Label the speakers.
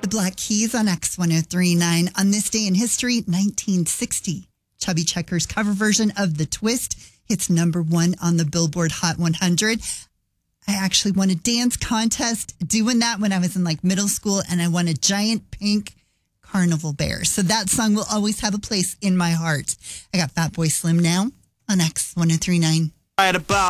Speaker 1: The Black Keys on X1039. On this day in history, 1960, Chubby Checker's cover version of The Twist hits number 1 on the Billboard Hot 100. I actually won a dance contest doing that when I was in like middle school, and I won a giant pink carnival bear. So that song will always have a place in my heart. I got Fatboy Slim now on X1039.
Speaker 2: Right about